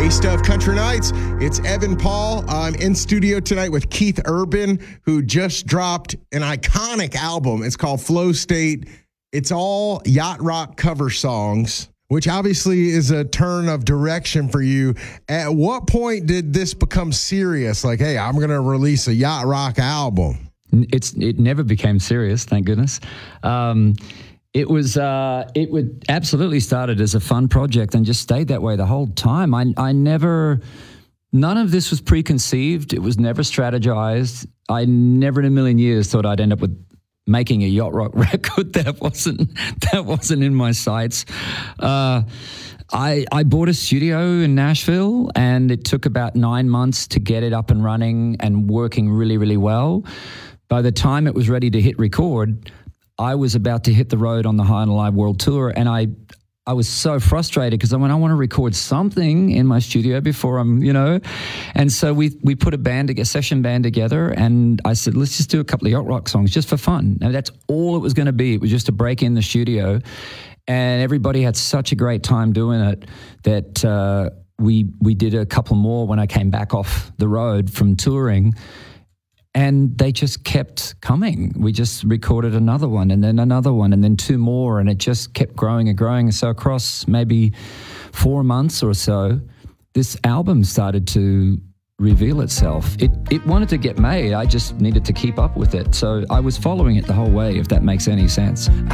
Hey, Stuff Country Nights. It's Evan Paul. I'm in studio tonight with Keith Urban, who just dropped an iconic album. It's called Flow State. It's all yacht rock cover songs, which obviously is a turn of direction for you. At what point did this become serious? Like, hey, I'm going to release a yacht rock album. It never became serious, thank goodness. It would absolutely started as a fun project and just stayed that way the whole time. None of this was preconceived. It was never strategized. I never in a million years thought I'd end up with making a yacht rock record. That wasn't in my sights. I bought a studio in Nashville, and it took about 9 months to get it up and running and working really, really well. By the time it was ready to hit record, I was about to hit the road on the High and Alive World Tour, and I was so frustrated because I want to record something in my studio before I'm, and so we put a session band together, and I said, let's just do a couple of yacht rock songs just for fun. And that's all it was going to be. It was just to break in the studio, and everybody had such a great time doing it that we did a couple more when I came back off the road from touring. And they just kept coming. We just recorded another one and then another one and then two more, and it just kept growing and growing. So across maybe 4 months or so, this album started to reveal itself. It wanted to get made. I just needed to keep up with it. So I was following it the whole way, if that makes any sense.